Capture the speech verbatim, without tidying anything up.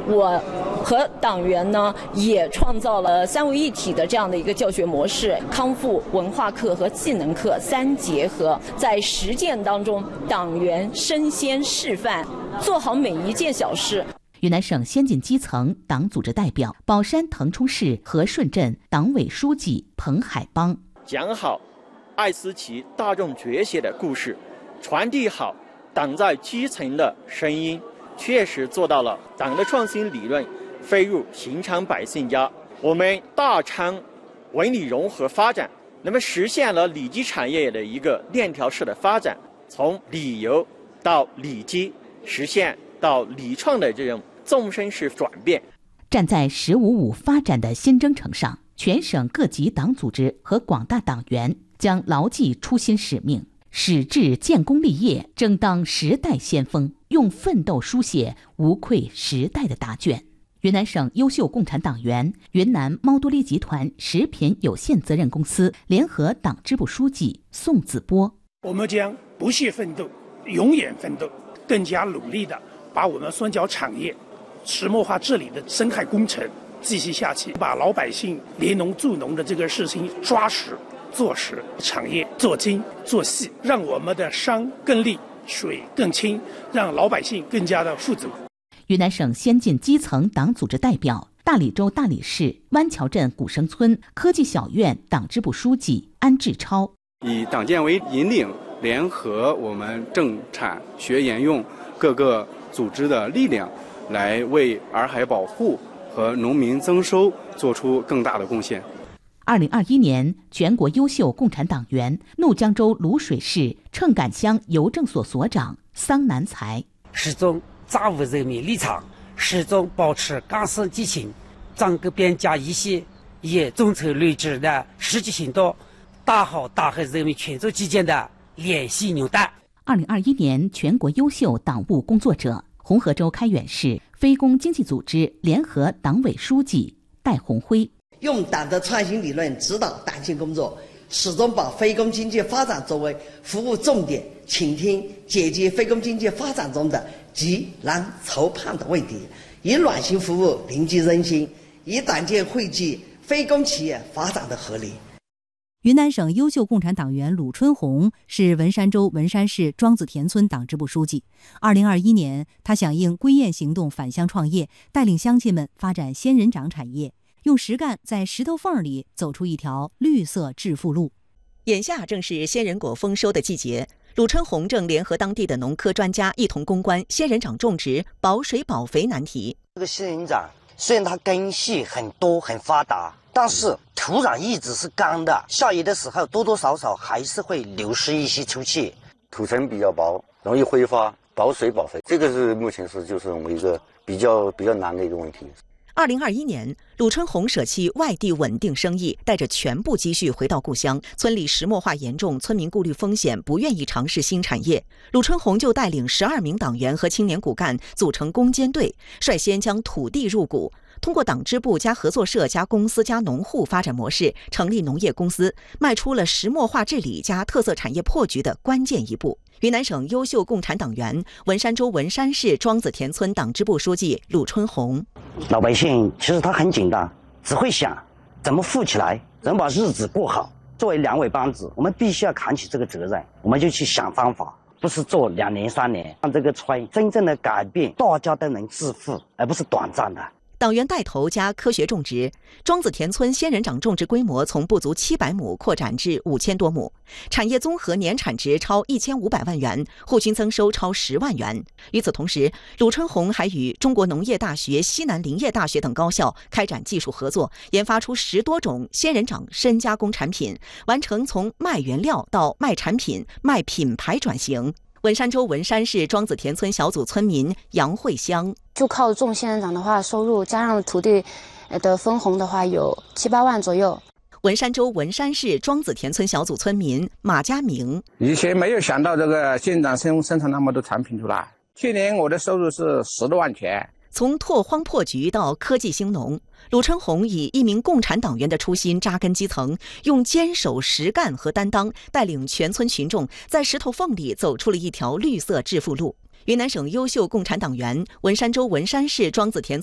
我和党员呢也创造了三位一体的这样的一个教学模式，康复文化课和技能课三结合，在实践当中，党员身先示范，做好每一件小事。 云南省先进基层党组织代表、保山腾冲市和顺镇党委书记彭海邦讲好爱思齐大众觉醒的故事，传递好党在基层的声音，确实做到了党的创新理论飞入寻常百姓家。我们大昌文理融合发展，那么实现了里基产业的一个链条式的发展，从里游到里基，实现到里创的这种纵深式转变。 站在“十五五”发展的新征程上，全省各级党组织和广大党员将牢记初心使命，矢志建功立业，争当时代先锋，用奋斗书写无愧时代的答卷。云南省优秀共产党员、云南猫多利集团食品有限责任公司联合党支部书记宋子波： 我们将不懈奋斗，永远奋斗，更加努力地把我们双脚产业石墨化治理的生态工程继续下去，把老百姓联农助农的这个事情抓实做实，产业做精做细，让我们的山更绿，水更清，让老百姓更加的富足。 云南省先进基层党组织代表、大理州大理市湾桥镇古生村科技小院党支部书记安志超： 以党建为引领，联合我们政产学研用各个组织的力量，来为洱海保护和农民增收做出更大的贡献。 二零二一年全国优秀共产党员怒江州卤水市秤杆乡邮政所所长桑南才： 始终掌握人民立场，始终保持刚正激情，整个边加一些以众筹履职的实际行动，打好党和人民群众之间的联系纽带。 二零二一年全国优秀党务工作者，红河州开远市非公经济组织联合党委书记戴红辉： 用党的创新理论指导党建工作，始终把非公经济发展作为服务重点，倾听解决非公经济发展中的急难愁盼的问题，以暖心服务凝聚人心，以党建惠及非公企业发展的合力。 云南省优秀共产党员鲁春红是文山州文山市庄子田村党支部书记。二零二一年，他响应归雁行动返乡创业，带领乡亲们发展仙人掌产业，用实干在石头缝里走出一条绿色致富路。 眼下正是仙人果丰收的季节，鲁春红正联合当地的农科专家一同攻关仙人掌种植保水保肥难题。 这个仙人掌虽然它根系很多很发达，但是土壤一直是干的，下雨的时候多多少少还是会流失一些出去。 土层比较薄，容易挥发，保水保肥，这个是目前是就是我们一个比较比较难的一个问题。 二零二一年，鲁春红舍弃外地稳定生意，带着全部积蓄回到故乡。村里石墨化严重，村民顾虑风险，不愿意尝试新产业。鲁春红就带领十二名党员和青年骨干组成攻坚队，率先将土地入股，通过党支部加合作社加公司加农户发展模式，成立农业公司，迈出了石墨化治理加特色产业破局的关键一步。云南省优秀共产党员、文山州文山市庄子田村党支部书记鲁春红： 老百姓其实他很简单，只会想怎么富起来，怎么把日子过好。作为两尾班子，我们必须要扛起这个责任，我们就去想方法，不是做两年三年，让这个村真正的改变，大家都能致富，而不是短暂的。 党员带头加科学种植，庄子田村仙人掌种植规模从不足七百亩扩展至五千多亩，产业综合年产值超一千五百万元，户均增收超十万元。与此同时，鲁春红还与中国农业大学、西南林业大学等高校开展技术合作，研发出十多种仙人掌深加工产品，完成从卖原料到卖产品、卖品牌转型。文山州文山市庄子田村小组村民杨慧香： 就靠种仙人掌的话，收入加上土地的分红的话，有七八万左右。 文山州文山市庄子田村小组村民马家明： 以前没有想到这个仙人掌生生产那么多产品出来，去年我的收入是十多万钱。 从拓荒破局到科技兴农，鲁春红以一名共产党员的初心扎根基层，用坚守实干和担当，带领全村群众在石头缝里走出了一条绿色致富路。云南省优秀共产党员、文山州文山市庄子田村